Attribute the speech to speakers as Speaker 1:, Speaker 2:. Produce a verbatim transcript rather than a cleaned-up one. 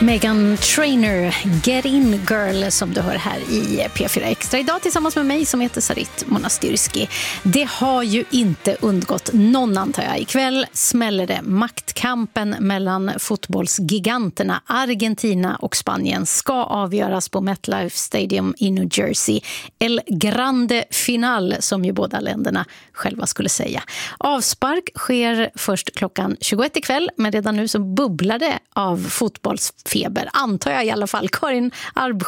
Speaker 1: Meghan Trainor, Get In Girl, som du hör här i P fyra Extra idag tillsammans med mig som heter Sarit Monastyrski. Det har ju inte undgått någon, antar jag. Ikväll smäller det. Maktkampen mellan fotbollsgiganterna Argentina och Spanien ska avgöras på MetLife Stadium i New Jersey. El Grande Final, som ju båda länderna själva skulle säga. Avspark sker först klockan tjugoett ikväll, men redan nu så bubblar det av fotbollsfeber, antar jag i alla fall. Karin Arb